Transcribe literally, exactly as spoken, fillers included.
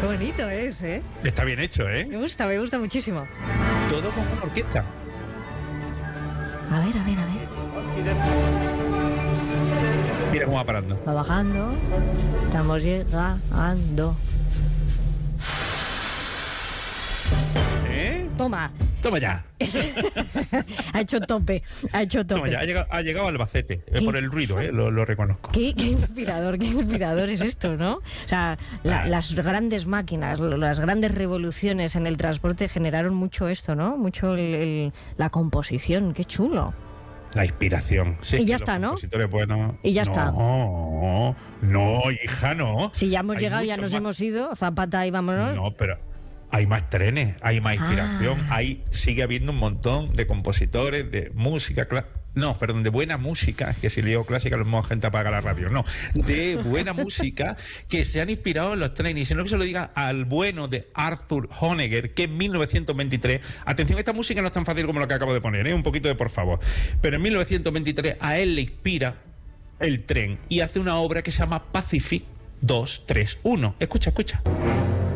Qué bonito es, ¿eh? Está bien hecho, ¿eh? Me gusta, me gusta muchísimo. Todo con una orquesta. A ver, a ver, a ver. Mira cómo va parando. Va bajando. Estamos llegando. ¿Eh? Toma. Toma ya. Ese- ha hecho tope. Ha hecho tope. Toma ya. Ha llegado, ha llegado al Albacete. Eh, por el ruido, ¿eh? Lo, lo reconozco. Qué, qué inspirador, qué inspirador es esto, ¿no? O sea, la- Ah. las grandes máquinas, las grandes revoluciones en el transporte generaron mucho esto, ¿no? Mucho el- el- la composición, qué chulo. La inspiración. Sí, Y ya que está, los ¿no? compositores, bueno, Y ya no, está. No, no, hija, no. Si ya hemos Hay llegado, ya mucho nos más. hemos ido, Zapata y vámonos. No, pero hay más trenes, hay más inspiración, Ah. hay, sigue habiendo un montón de compositores, de música, cla- no, perdón, de buena música, que si leo clásica lo mismo gente apaga la radio, no, de buena música que se han inspirado en los trenes. Y si no, que se lo diga al bueno de Arthur Honegger, que en mil novecientos veintitrés, atención, esta música no es tan fácil como lo que acabo de poner, ¿eh? Un poquito de por favor, pero en mil novecientos veintitrés a él le inspira el tren y hace una obra que se llama Pacific dos tres uno. Escucha, escucha.